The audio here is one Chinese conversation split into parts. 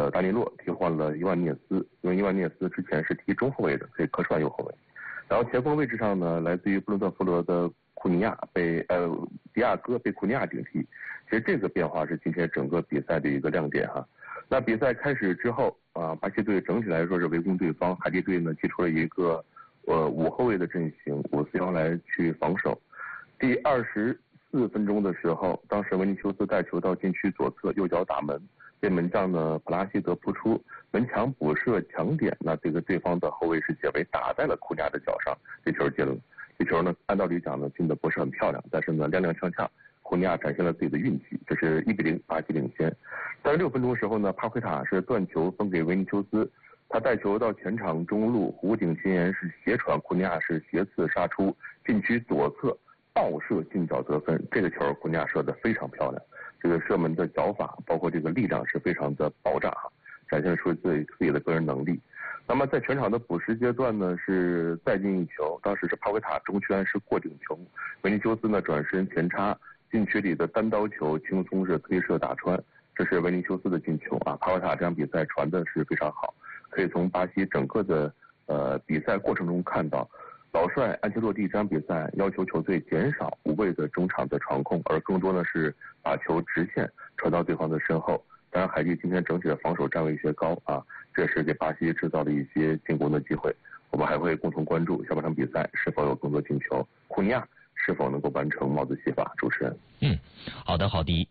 达尼洛替换了伊万涅斯，因为伊万涅斯之前是踢中后卫的，所以客串右后卫。然后前锋位置上呢，来自于布伦特福德的库尼亚迪亚哥被库尼亚顶替。其实这个变化是今天整个比赛的一个亮点哈。那比赛开始之后巴西队整体来说是围攻对方，海地队呢祭出了一个5后卫的阵型5-4-1来去防守。第24分钟的时候，当时维尼修斯带球到禁区左侧，右脚打门，被门将呢普拉西德扑出，门墙补射强点，那这个对方的后卫是解围打在了库尼亚的脚上，这球进了。这球呢按道理讲呢进的不是很漂亮，但是呢踉踉跄跄，库尼亚展现了自己的运气，这是1-0，巴西领先。36分钟的时候呢，帕奎塔是断球分给维尼修斯，他带球到前场中路，弧顶前沿是斜传，库尼亚是斜刺杀出，禁区左侧爆射进角得分。这个球库尼亚射得非常漂亮，这个射门的脚法包括这个力量是非常的爆炸，展现出自己的个人能力。那么在全场的补时阶段呢，是再进一球，当时是帕奎塔中圈是过顶球，维尼修斯呢转身前插，禁区里的单刀球轻松是推射打穿，这是维尼修斯的进球帕奎塔这场比赛传的是非常好，可以从巴西整个的比赛过程中看到，老帅安切洛蒂这场比赛要求球队减少无谓的中场的传控，而更多呢是把球直线传到对方的身后。当然，海地今天整体的防守站位有些高这是给巴西制造了一些进攻的机会。我们还会共同关注下半场比赛是否有更多进球，库尼亚是否能够完成帽子戏法。主持人， 好的，郝迪。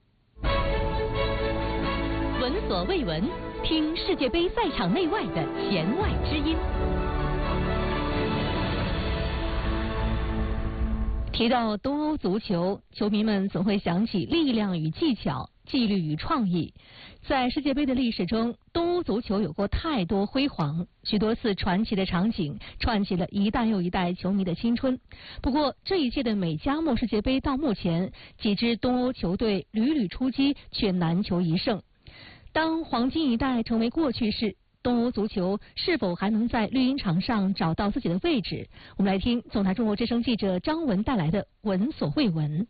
闻所未闻，听世界杯赛场内外的弦外之音。提到东欧足球，球迷们总会想起力量与技巧、纪律与创意。在世界杯的历史中，东欧足球有过太多辉煌，许多次传奇的场景串起了一代又一代球迷的青春。不过，这一届的美加墨世界杯到目前，几支东欧球队屡屡出击，却难求一胜。当黄金一代成为过去式，东欧足球是否还能在绿茵场上找到自己的位置？我们来听总台中国之声记者张文带来的闻所未闻。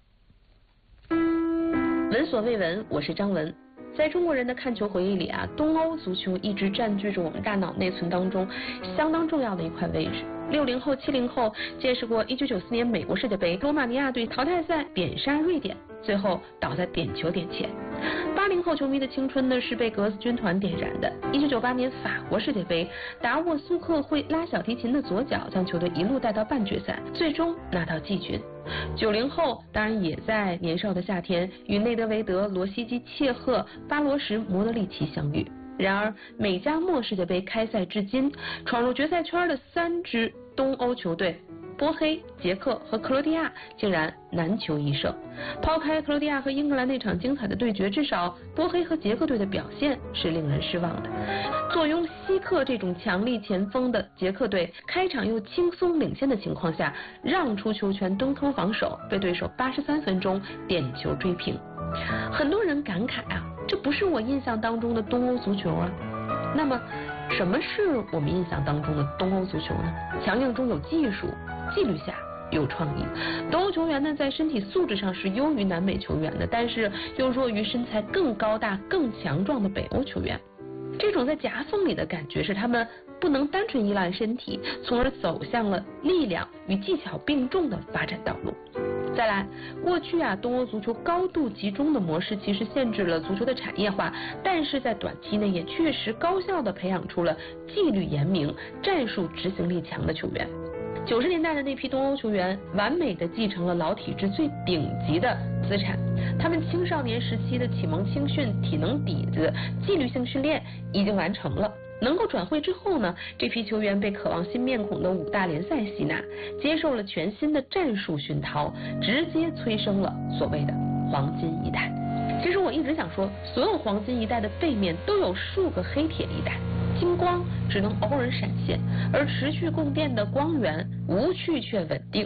闻所未闻，我是张文。在中国人的看球回忆里东欧足球一直占据着我们大脑内存当中相当重要的一块位置。60后、70后见识过1994年美国世界杯，罗马尼亚队淘汰赛贬杀瑞典，最后倒在点球点前。80后球迷的青春呢是被格子军团点燃的。1998年法国世界杯，达沃苏克会拉小提琴的左脚将球队一路带到半决赛，最终拿到季军。90后当然也在年少的夏天与内德维德、罗西基、切赫、巴罗什、莫德里奇相遇。然而美加墨世界杯开赛至今，闯入决赛圈的3支东欧球队波黑、捷克和克罗地亚竟然难求一胜。抛开克罗地亚和英格兰那场精彩的对决，至少波黑和捷克队的表现是令人失望的。坐拥希克这种强力前锋的捷克队，开场又轻松领先的情况下，让出球权蹲坑防守，被对手83分钟点球追平。很多人感慨这不是我印象当中的东欧足球那么什么是我们印象当中的东欧足球呢？强硬中有技术，纪律下有创意。东欧球员呢，在身体素质上是优于南美球员的，但是又弱于身材更高大、更强壮的北欧球员。这种在夹缝里的感觉是他们不能单纯依赖身体，从而走向了力量与技巧并重的发展道路。再来，过去东欧足球高度集中的模式其实限制了足球的产业化，但是在短期内也确实高效地培养出了纪律严明、战术执行力强的球员。90年代的那批东欧球员完美地继承了老体制最顶级的资产，他们青少年时期的启蒙青训、体能底子、纪律性训练已经完成了。能够转会之后呢，这批球员被渴望新面孔的5大联赛吸纳，接受了全新的战术熏陶，直接催生了所谓的黄金一代。其实我一直想说，所有黄金一代的背面都有数个黑铁一代，金光只能偶尔闪现，而持续供电的光源无趣却稳定。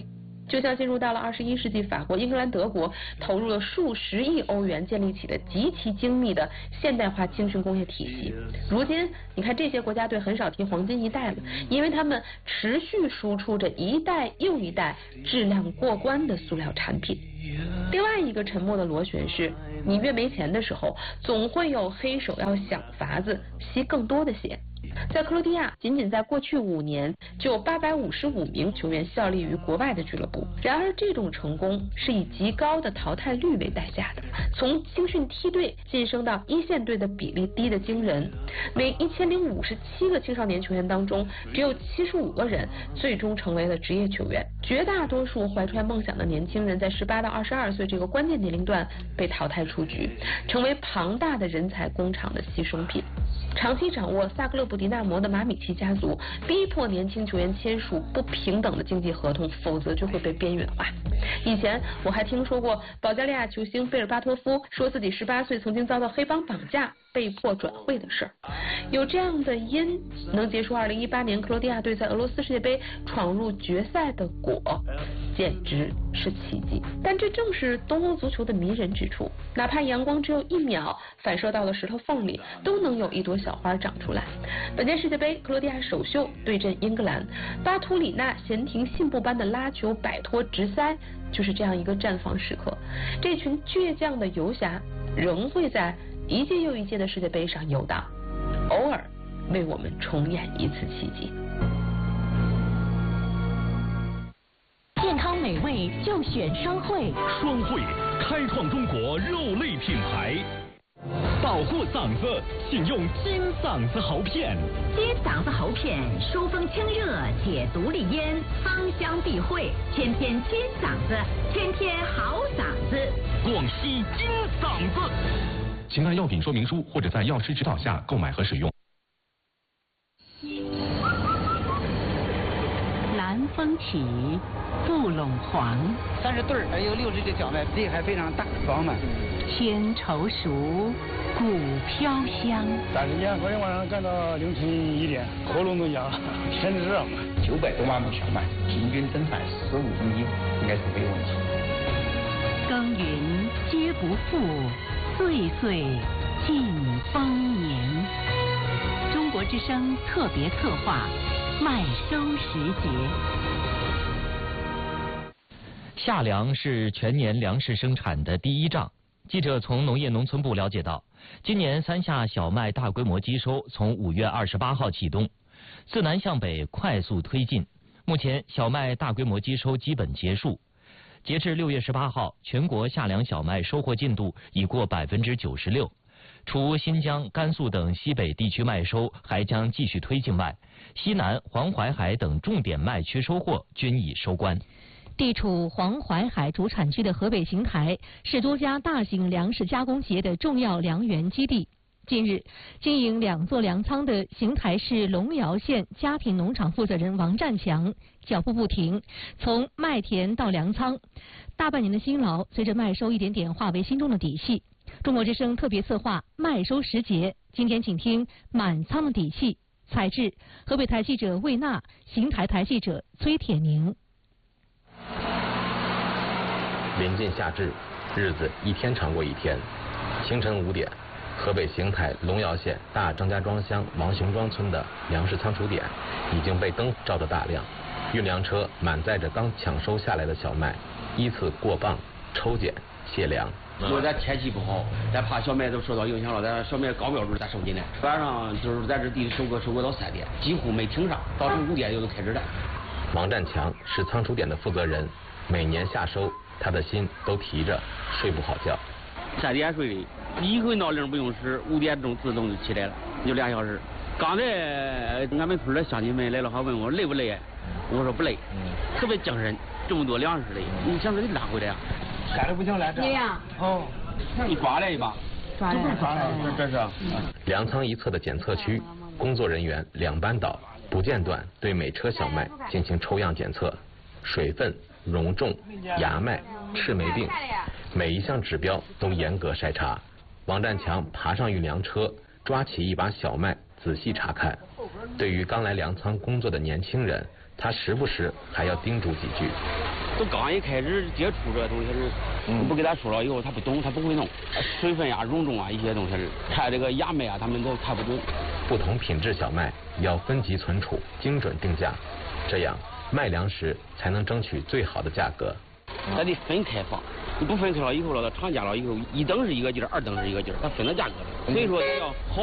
就像进入到了21世纪，法国、英格兰、德国投入了数十亿欧元建立起的极其精密的现代化精训工业体系。如今，你看这些国家队很少提黄金一代了，因为他们持续输出着一代又一代质量过关的塑料产品。另外一个沉默的螺旋是，你越没钱的时候，总会有黑手要想法子吸更多的血。在克罗地亚，仅仅在过去5年，就有855名球员效力于国外的俱乐部。然而，这种成功是以极高的淘汰率为代价的。从青训梯队晋升到一线队的比例低得惊人，每1057个青少年球员当中，只有75个人最终成为了职业球员。绝大多数怀揣梦想的年轻人在18到22岁这个关键年龄段被淘汰出局，成为庞大的人才工厂的牺牲品。长期掌握萨格勒布迪纳摩的马米奇家族逼迫年轻球员签署不平等的经济合同，否则就会被边缘化。以前我还听说过保加利亚球星贝尔巴托夫说自己18岁曾经遭到黑帮绑架，被迫转会的事儿。有这样的因，能结束2018年克罗地亚队在俄罗斯世界杯闯入决赛的果，简直是奇迹。但这正是东欧足球的迷人之处，哪怕阳光只有1秒反射到了石头缝里，都能有一朵小花长出来。本届世界杯，克罗地亚首秀对阵英格兰，巴图里纳闲庭信步般的拉球摆脱直塞，就是这样一个绽放时刻。这群倔强的游侠仍会在一届又一届的世界杯上游荡，偶尔为我们重演一次奇迹。 健康美味就选双汇， 双汇开创中国肉类品牌。保护嗓子，请用金嗓子喉片。 金嗓子喉片，疏风清热，解毒利咽，芳香避秽，天天金嗓子，天天好嗓子。 广西金嗓子。请看药品说明书或者在药师指导下购买和使用。 南风起，布陇黄 ，30对儿，还有60只小麦，厉害非常大，饱满。 天稠熟，谷飘香。 但是你看，昨天晚上干到凌晨1点，喉咙都哑了，天热。 900多万亩小麦，平均增产15公斤，应该是没有问题。 耕耘皆不负，岁岁尽丰年。中国之声特别策划，麦收时节。 夏粮是全年粮食生产的第一仗。记者从农业农村部了解到，今年3夏小麦大规模机收从5月28号启动，自南向北快速推进。目前小麦大规模机收基本结束。截至6月18号，全国夏粮小麦收获进度已过96%。除新疆、甘肃等西北地区麦收还将继续推进外，西南、黄淮海等重点麦区收获均已收官。 地处黄淮海主产区的河北邢台是多家大型粮食加工企业的重要粮源基地。近日，经营2座粮仓的邢台市龙窑县家庭农场负责人王占强脚步不停，从麦田到粮仓，大半年的辛劳随着麦收一点点化为心中的底气。中国之声特别策划麦收时节，今天请听满仓的底气。采制河北台记者魏娜，邢台台记者崔铁宁。 临近夏至，日子一天长过一天。清晨5点，河北邢台龙窑县大张家庄乡王雄庄村的粮食仓储点已经被灯照得大亮，运粮车满载着刚抢收下来的小麦，依次过磅、抽检、卸粮。 说咱天气不好，咱怕小麦都受到影响了，咱小麦高标准咱收进来。晚上就是在这地收割到3点，几乎没停上，早晨5点就都开始了。 王占强是仓储点的负责人，每年夏收，他的心都提着，睡不好觉。 3点睡的，一回闹铃不用使，5点钟自动就起来了，就2小时。刚才俺们村的乡亲们来了，还问我累不累，我说不累，特别精神，这么多粮食的，你想着得拉回来啊。干的不行来着。哦，你抓来一把。抓来，这是。 粮仓一侧的检测区，工作人员2班倒，不间断对每车小麦进行抽样检测，水分、容重、芽麦、赤霉病，每一项指标都严格筛查。王占强爬上运粮车，抓起一把小麦仔细查看。对于刚来粮仓工作的年轻人，他时不时还要叮嘱几句。 都刚一开始接触这东西是，不给他说了以后他不懂，他不会弄，水分呀、容重啊一些东西，看这个芽麦啊他们都看不懂。 不同品质小麦要分级存储，精准定价，这样卖粮食才能争取最好的价格。 它得分开放，你不分开了以后了，到厂家了以后，一等是一个劲儿，二等是一个劲儿，它分的价格了。所以说要好